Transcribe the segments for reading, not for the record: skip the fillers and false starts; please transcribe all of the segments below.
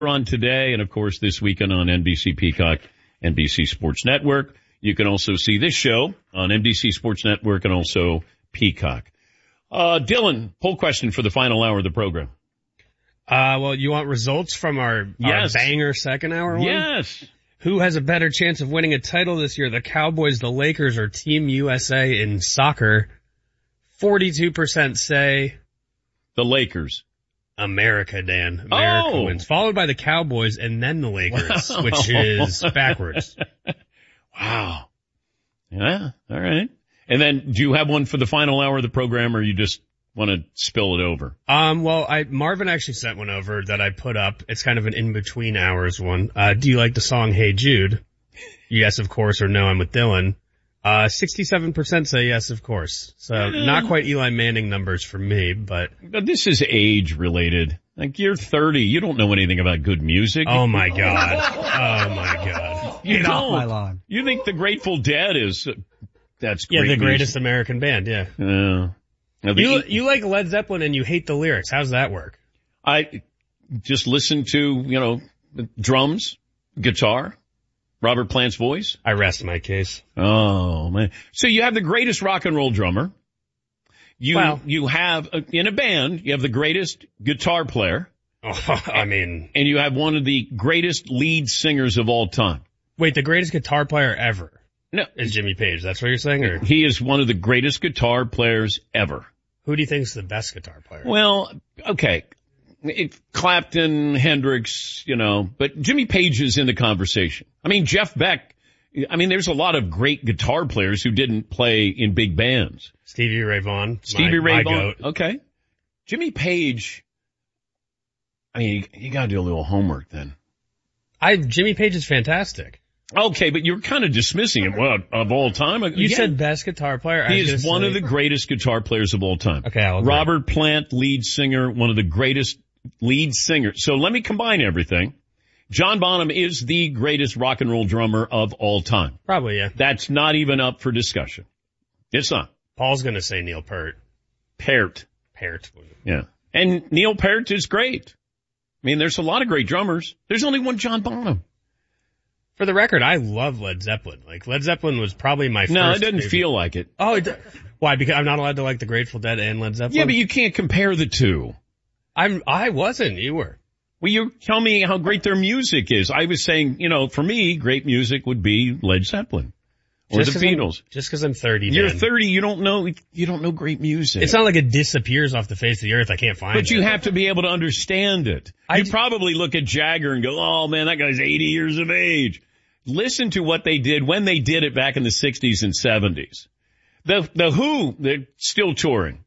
on today, and of course this weekend on NBC Peacock, NBC Sports Network. You can also see this show on NBC Sports Network and also Peacock. Dylan, poll question for the final hour of the program. Well, you want results from our banger second hour one? Yes. Who has a better chance of winning a title this year, the Cowboys, the Lakers, or Team USA in soccer? 42% say the Lakers. America, Dan. America wins. Followed by the Cowboys and then the Lakers, which is backwards. Wow. Yeah, all right. And then do you have one for the final hour of the program, or you just want to spill it over? Well, Marvin actually sent one over that I put up. It's kind of an in-between hours one. Do you like the song Hey Jude? Yes, of course, or no, I'm with Dylan. 67% say yes, of course. So not quite Eli Manning numbers for me, but this is age related. Like, you're 30. You don't know anything about good music. Oh my God. Oh my God. Get off my lawn. You think the Grateful Dead is, that's great. Yeah, the greatest music. American band. Yeah. You like Led Zeppelin and you hate the lyrics. How's that work? I just listen to, drums, guitar, Robert Plant's voice. I rest my case. Oh man. So you have the greatest rock and roll drummer. You have, in a band, you have the greatest guitar player. Oh, I mean. And you have one of the greatest lead singers of all time. Wait, the greatest guitar player ever? No. Is Jimmy Page. That's what you're saying? Or? He is one of the greatest guitar players ever. Who do you think is the best guitar player? Well, okay. Clapton, Hendrix, but Jimmy Page is in the conversation. I mean, Jeff Beck. I mean, there's a lot of great guitar players who didn't play in big bands. Stevie Ray Vaughan. My Vaughan. Goat. Okay. Jimmy Page. I mean, you gotta do a little homework then. Jimmy Page is fantastic. Okay, but you're kind of dismissing him. Well, of all time. You said best guitar player. He is one of the greatest guitar players of all time. Okay, I'll agree. Robert Plant, lead singer, one of the greatest lead singers. So let me combine everything. John Bonham is the greatest rock and roll drummer of all time. Probably, yeah. That's not even up for discussion. It's not. Paul's gonna say Neil Peart. Peart. Yeah. And Neil Peart is great. I mean, there's a lot of great drummers. There's only one John Bonham. For the record, I love Led Zeppelin. Like, Led Zeppelin was probably my first. No, it doesn't favorite. feel like it. Oh, why? Because I'm not allowed to like the Grateful Dead and Led Zeppelin? Yeah, but you can't compare the two. I wasn't. You were. Well, you tell me how great their music is. I was saying, for me, great music would be Led Zeppelin or the Beatles. Just because I'm 30, You're 30, you don't know great music. It's not like it disappears off the face of the earth. I can't find it. But you have to be able to understand it. You probably look at Jagger and go, oh man, that guy's 80 years of age. Listen to what they did when they did it back in the 60s and 70s. The Who, they're still touring.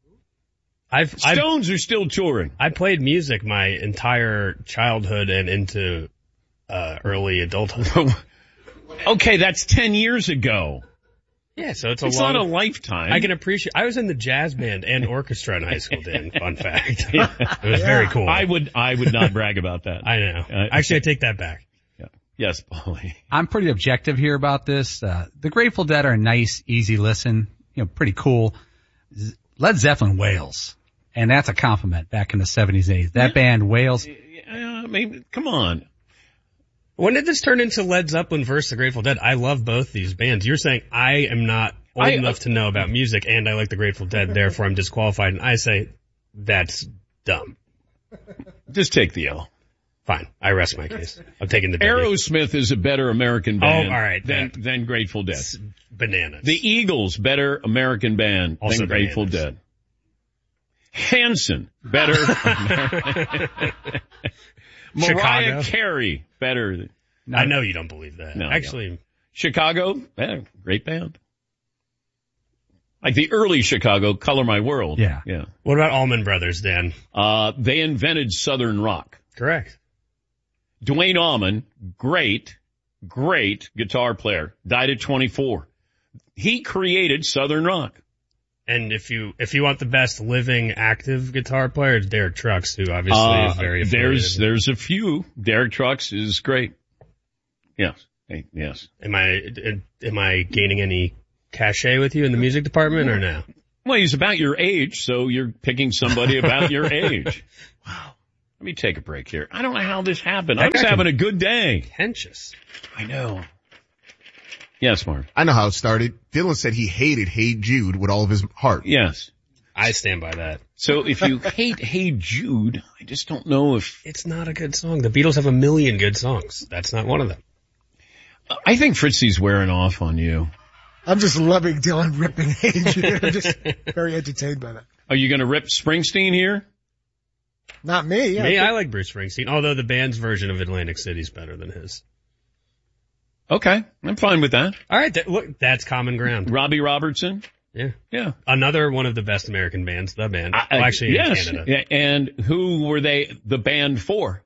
Stones are still touring. I played music my entire childhood and into early adulthood. Okay, that's 10 years ago. Yeah, so it's not a lifetime. I can appreciate. I was in the jazz band and orchestra in high school, Dan. Fun fact. It was very cool. I would not brag about that. I know. Actually, I take that back. Yeah. Yes, Paulie. I'm pretty objective here about this. The Grateful Dead are a nice, easy listen. Pretty cool. Led Zeppelin wails. And that's a compliment back in the 70s, 80s. That band wails. I mean, come on. When did this turn into Led Zeppelin versus the Grateful Dead? I love both these bands. You're saying I am not old enough to know about music and I like the Grateful Dead, therefore I'm disqualified. And I say that's dumb. Just take the L. Fine. I rest my case. I'm taking the W. Aerosmith is a better American band all right, than Grateful Dead. Bananas. The Eagles, better American band also than Grateful Dead. Hanson, better. Mariah Carey, better. I know you don't believe that. No, actually. Chicago, great band. Like the early Chicago, Color My World. Yeah. What about Allman Brothers, Dan? They invented Southern rock. Correct. Duane Allman, great guitar player, died at 24. He created Southern rock. And if you want the best living active guitar player, it's Derek Trucks, who obviously is very affiliated. There's a few. Derek Trucks is great. Yes. Yes. Am I gaining any cachet with you in the music department or no? Well, he's about your age, so you're picking somebody about your age. Wow. Let me take a break here. I don't know how this happened. I was having a good day. Contentious. I know. Yes, Mark. I know how it started. Dylan said he hated Hey Jude with all of his heart. Yes. I stand by that. So if you hate Hey Jude, I just don't know if... It's not a good song. The Beatles have a million good songs. That's not one of them. I think Fritzy's wearing off on you. I'm just loving Dylan ripping Hey Jude. I'm just very entertained by that. Are you going to rip Springsteen here? Not me. I like Bruce Springsteen, although the band's version of Atlantic City is better than his. Okay, I'm fine with that. All right, look, that's common ground. Robbie Robertson? Yeah. Another one of the best American bands, the band. Actually, yes. in Canada. And who were they the band for?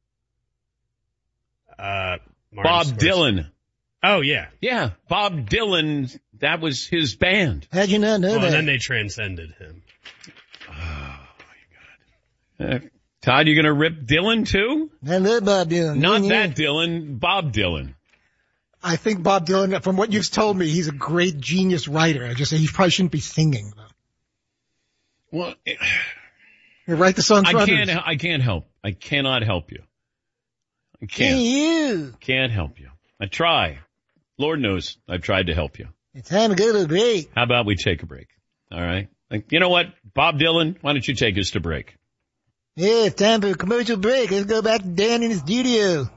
Bob Dylan. Oh, yeah. Yeah, Bob Dylan, that was his band. How'd you not know that? And then they transcended him. Oh, my God. Todd, you going to rip Dylan too? I love Bob Dylan. Not that Dylan, Bob Dylan. I think Bob Dylan, from what you've told me, he's a great genius writer. I just say he probably shouldn't be singing, though. Well, You write the songs for others. I can't help. I cannot help you. I can't. You. Can't help you. I try. Lord knows I've tried to help you. It's time to go to a break. How about we take a break? All right. You know what? Bob Dylan, why don't you take us to break? Yeah, it's time for a commercial break. Let's go back to Dan in the studio.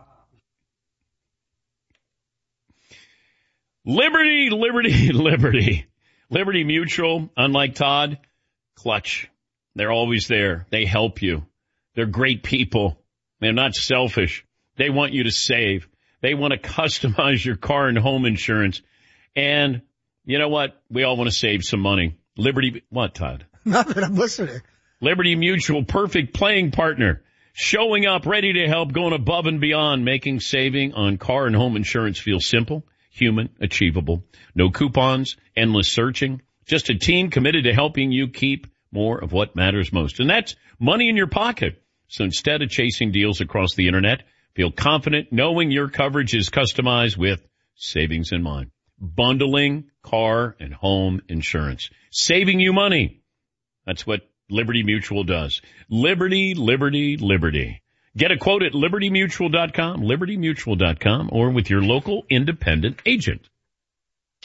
Liberty, liberty, liberty. Liberty Mutual, unlike Todd, clutch. They're always there. They help you. They're great people. They're not selfish. They want you to save. They want to customize your car and home insurance. And you know what? We all want to save some money. Liberty, what, Todd? Nothing, I'm listening. Liberty Mutual, perfect playing partner. Showing up, ready to help, going above and beyond, making saving on car and home insurance feel simple, human, achievable. No coupons, endless searching. Just a team committed to helping you keep more of what matters most. And that's money in your pocket. So instead of chasing deals across the internet, feel confident knowing your coverage is customized with savings in mind. Bundling car and home insurance. Saving you money. That's what Liberty Mutual does. Liberty, liberty, liberty. Get a quote at libertymutual.com, libertymutual.com, or with your local independent agent.